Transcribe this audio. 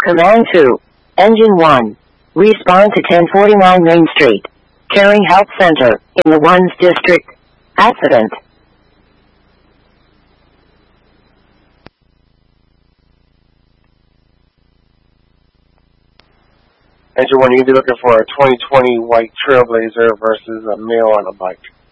Command 2. Engine 1. Respond to 1049 Main Street. Caring Health Center, in the 1's district. Accident. Engine 1, you're going to be looking for a 2020 white Trailblazer versus a male on a bike.